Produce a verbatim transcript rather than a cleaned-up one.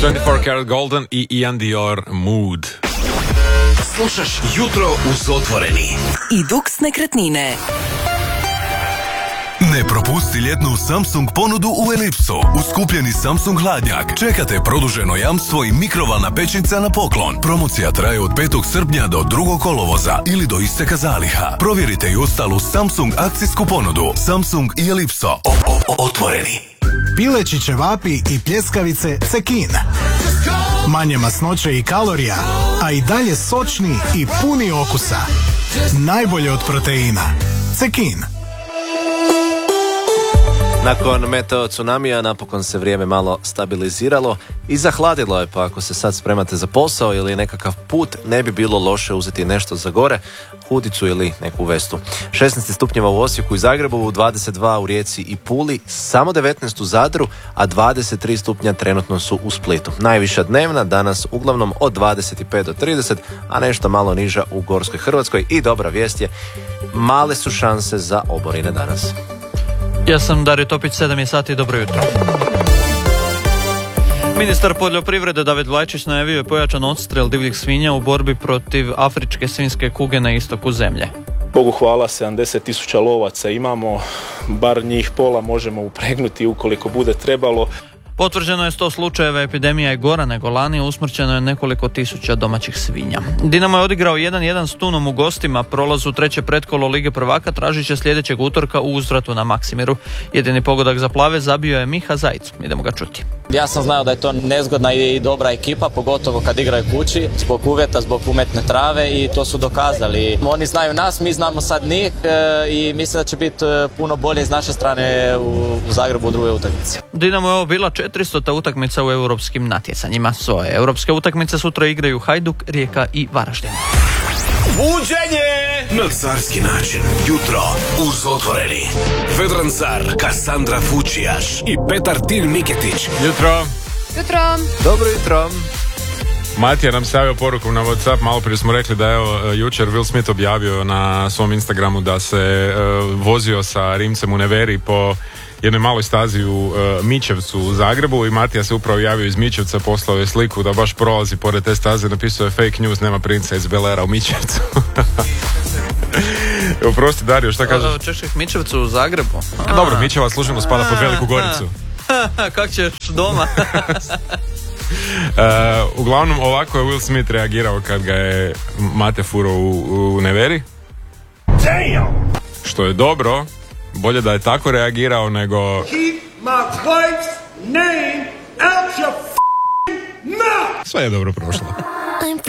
dvadesет četiri karat golden i Ian Dior Mood. Slušaš Jutro uz Otvoreni. I Dux nekretnine. Ne propusti ljetnu Samsung ponudu u Elipsu. Uskupljeni Samsung hladnjak. Čekate produženo jamstvo i mikrovalna pećnica na poklon. Promocija traje od petog srpnja do drugog kolovoza ili do isteka zaliha. Provjerite i ostalu Samsung akcijsku ponudu. Samsung i Elipso. O, o, o, otvoreni. Pileći ćevapi i pljeskavice Cekin. Manje masnoće i kalorija, a i dalje sočni i puni okusa. Najbolje od proteina. Cekin. Nakon meteo tsunamija napokon se vrijeme malo stabiliziralo i zahladilo je, pa ako se sad spremate za posao ili nekakav put, ne bi bilo loše uzeti nešto za gore, hudicu ili neku vestu. šesnaest stupnjeva u Osijeku i Zagrebu, dvadeset dva u Rijeci i Puli, samo devetnaest u Zadru, a dvadeset tri stupnja trenutno su u Splitu. Najviša dnevna danas uglavnom od dvadeset pet do trideset, a nešto malo niža u Gorskoj Hrvatskoj i dobra vijest je, male su šanse za oborine danas. Ja sam Dario Topić, sedam je sati, dobro jutro. Ministar poljoprivrede David Vlajčić najavio je pojačan odstrel divljih svinja u borbi protiv afričke svinjske kuge na istoku zemlje. Bogu hvala, sedamdeset tisuća lovaca imamo, bar njih pola možemo upregnuti ukoliko bude trebalo. Potvrđeno je sto slučajeva, epidemija je gora nego lani, usmrćeno je nekoliko tisuća domaćih svinja. Dinamo je odigrao jedan jedan s Tunom u gostima, prolaz u treće pretkolo Lige prvaka tražit će sljedećeg utorka u uzvratu na Maksimiru. Jedini pogodak za plave zabio je Miha Zajc. Idemo ga čuti. Ja sam znao da je to nezgodna i dobra ekipa, pogotovo kad igraju kući, zbog uvjeta, zbog umetne trave i to su dokazali. Oni znaju nas, mi znamo sad njih i mislim da će biti puno bolje iz naše strane u Zagrebu u drugoj utakmici. Dinamo je ovo bila četiristota utakmica u europskim natjecanjima. Svoje europske utakmice sutra igraju Hajduk, Rijeka i Varaždin. Buđenje na carski način. Jutro uz Otvoreni. Vedran Car, Kassandra Fučijaš i Petar Tin Miketić. Jutro. Jutro. Dobro jutro. Matija nam stavio poruku na WhatsApp, malo prije smo rekli da je evo, jučer Will Smith objavio na svom Instagramu da se uh, vozio sa Rimcem u Neveri po jednoj maloj stazi u uh, Mičevcu u Zagrebu i Matija se upravo javio iz Mičevca, poslao je sliku da baš prolazi pored te staze, napisao je fake news, nema princa iz Belera u Mičevcu. Oprosti Dario, šta kažeš? Čeških Mičevcu u Zagrebu. A, dobro, Mičeva služeno spada pod Veliku Goricu. Kak ćeš doma? Uh, uglavnom ovako je Will Smith reagirao kad ga je Mate furo u, u Neveri. Damn! Što je dobro, bolje da je tako reagirao nego Keep my wife's name out your f***ing mouth! sve je dobro prošlo.